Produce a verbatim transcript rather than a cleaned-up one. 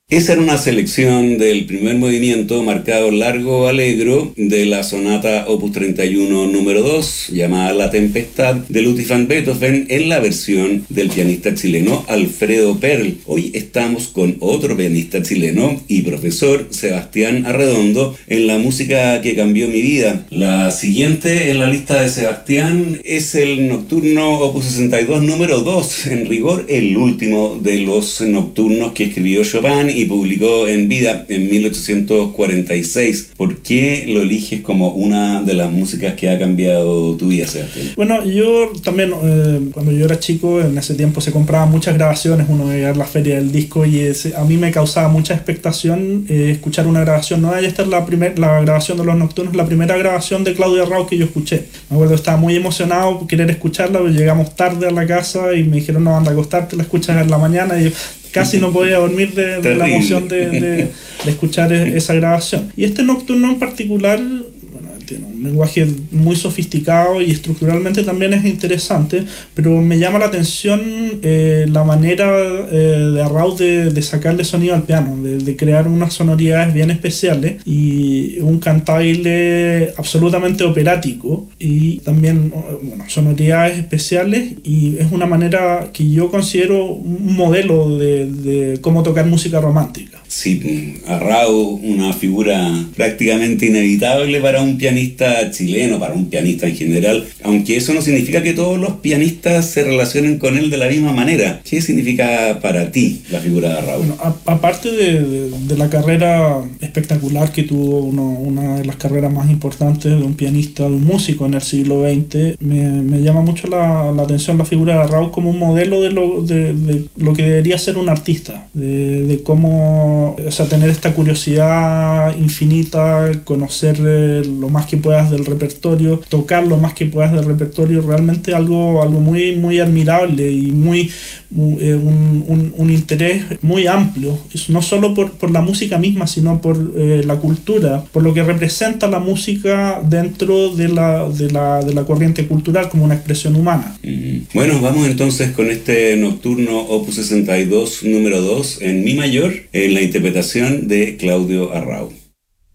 Esa era una selección del primer movimiento marcado largo allegro de la sonata opus treinta y uno número dos, llamada La Tempestad, de Ludwig van Beethoven, en la versión del pianista chileno Alfredo Perl. Hoy estamos con otro pianista chileno y profesor, Sebastián Arredondo, en la música que cambió mi vida. La siguiente en la lista de Sebastián es el nocturno opus sesenta y dos número dos, en rigor el último de los nocturnos que escribió Chopin y publicó en vida en mil ochocientos cuarenta y seis. ¿Por qué lo eliges como una de las músicas que ha cambiado tu vida, Sebastián? Bueno, yo también, eh, cuando yo era chico, en ese tiempo se compraban muchas grabaciones, uno veía la feria del disco y ese, a mí me causaba mucha expectación eh, escuchar una grabación nueva. Y esta es la, primer, la grabación de los nocturnos, la primera grabación de Claudio Arrau que yo escuché. Me acuerdo, estaba muy emocionado por querer escucharla, pero llegamos tarde a la casa y me dijeron, no, anda a acostarte, la escuchas en la mañana. Y yo casi no podía dormir de, de la emoción de, de, de escuchar esa grabación. Y este nocturno en particular, bueno, tiene un lenguaje muy sofisticado y estructuralmente también es interesante, pero me llama la atención eh, la manera eh, de Arrau de, de sacarle sonido al piano, de, de crear unas sonoridades bien especiales y un cantabile absolutamente operático y también, bueno, sonoridades especiales, y es una manera que yo considero un modelo de, de cómo tocar música romántica. Sí, Arrau, una figura prácticamente inevitable para un pianista chileno, para un pianista en general, aunque eso no significa que todos los pianistas se relacionen con él de la misma manera. ¿Qué significa para ti la figura de Arrau? Bueno, a, aparte de, de, de la carrera espectacular que tuvo, uno, una de las carreras más importantes de un pianista, de un músico en el siglo veinte, me, me llama mucho la, la atención la figura de Arrau como un modelo de lo, de, de lo que debería ser un artista, de, de cómo, o sea, tener esta curiosidad infinita, conocer eh, lo más que puedas del repertorio, tocar lo más que puedas del repertorio, realmente algo, algo muy, muy admirable y muy, muy eh, un, un, un interés muy amplio, no solo por, por la música misma, sino por eh, la cultura, por lo que representa la música dentro de la, de la, de la corriente cultural como una expresión humana. Mm. Bueno, vamos entonces con este nocturno opus sesenta y dos número dos en mi mayor, en la interpretación de Claudio Arrau.